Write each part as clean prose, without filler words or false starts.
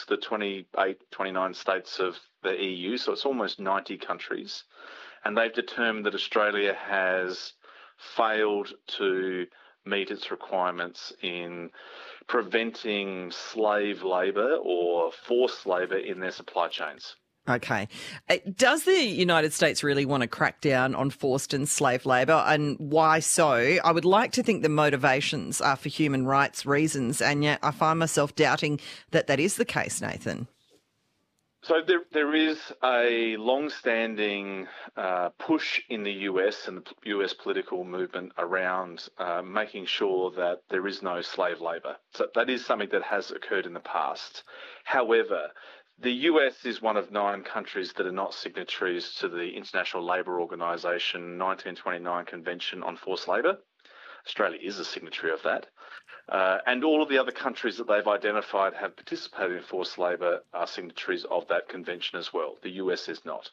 the 28, 29 states of the EU, so it's almost 90 countries. And they've determined that Australia has failed to meet its requirements in preventing slave labour or forced labour in their supply chains. Okay. Does the United States really want to crack down on forced and slave labour, and why so? I would like to think the motivations are for human rights reasons, and yet I find myself doubting that that is the case, Nathan. So there is a long-standing push in the US and the US political movement around making sure that there is no slave labour. So that is something that has occurred in the past. However, the US is one of 9 countries that are not signatories to the International Labour Organization 1929 Convention on Forced Labour. Australia is a signatory of that. And all of the other countries that they've identified have participated in forced labour are signatories of that convention as well. The US is not.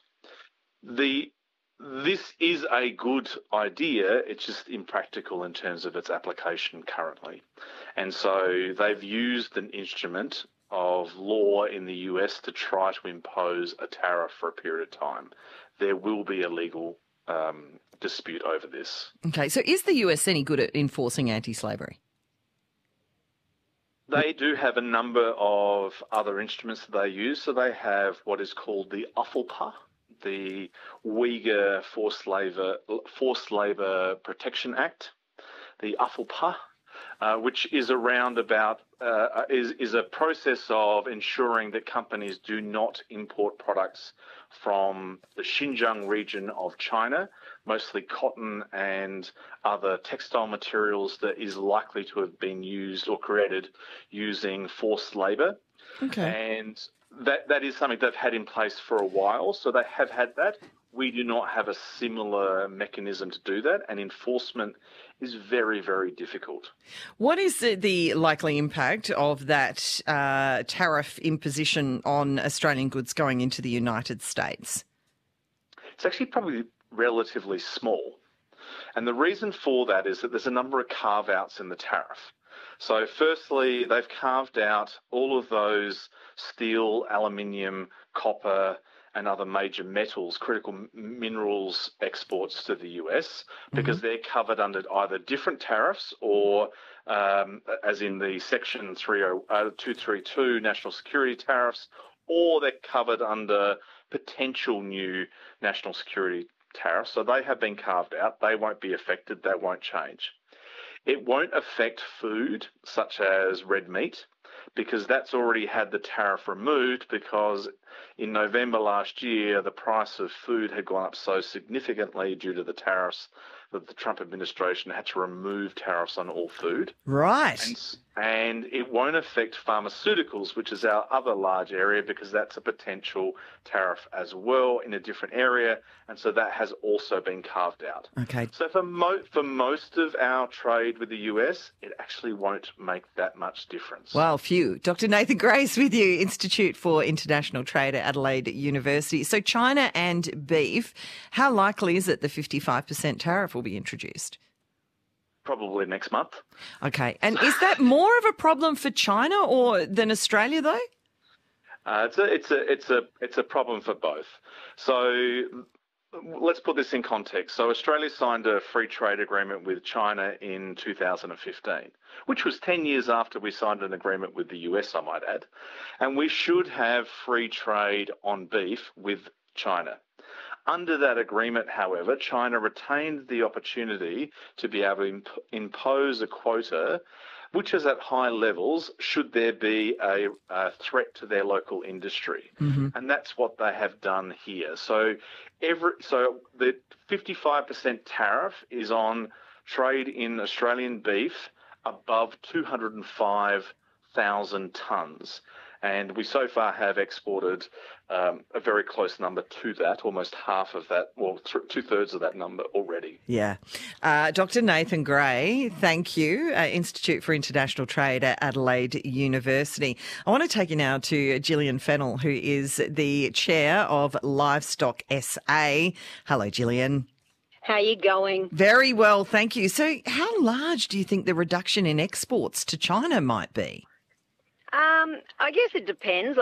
This is a good idea, it's just impractical in terms of its application currently. And so they've used an instrument of law in the US to try to impose a tariff for a period of time. There will be a legal dispute over this. Okay, so is the US any good at enforcing anti-slavery? They do have a number of other instruments that they use. So they have what is called the UFLPA, the Uyghur Forced Labour Protection Act, the UFLPA, which is around about is a process of ensuring that companies do not import products from the Xinjiang region of China, mostly cotton and other textile materials that is likely to have been used or created using forced labour. Okay. And that is something they've had in place for a while. So they have had that. We do not have a similar mechanism to do that, and enforcement is very, very difficult. What is the likely impact of that tariff imposition on Australian goods going into the United States? It's actually probably relatively small. And the reason for that is that there's a number of carve-outs in the tariff. So firstly, they've carved out all of those steel, aluminium, copper, and other major metals, critical minerals exports to the US, because they're covered under either different tariffs or, as in the Section 232 national security tariffs, or they're covered under potential new national security tariffs. So they have been carved out. They won't be affected. They won't change. It won't affect food such as red meat, because that's already had the tariff removed, because in November last year, the price of food had gone up so significantly due to the tariffs that the Trump administration had to remove tariffs on all food. Right. And it won't affect pharmaceuticals, which is our other large area, because that's a potential tariff as well in a different area. And so that has also been carved out. Okay. So for most of our trade with the US, it actually won't make that much difference. Well, phew. Dr. Nathan Grace with you, Institute for International Trade at Adelaide University. So China and beef, how likely is it the 55% tariff will be introduced? Probably next month. Okay. And is that more of a problem for China or than Australia, though? It's a problem for both. So let's put this in context. So Australia signed a free trade agreement with China in 2015, which was 10 years after we signed an agreement with the US, I might add. And we should have free trade on beef with China. Under that agreement, however, China retained the opportunity to be able to impose a quota, which is at high levels, should there be a threat to their local industry. And that's what they have done here. So the 55% tariff is on trade in Australian beef above 205,000 tonnes. And we so far have exported a very close number to that, almost half of that, well, 2/3 of that number already. Yeah. Dr. Nathan Gray, thank you, Institute for International Trade at Adelaide University. I want to take you now to Gillian Fennell, who is the chair of Livestock SA. Hello, Gillian. How are you going? Very well, thank you. So how large do you think the reduction in exports to China might be? I guess it depends.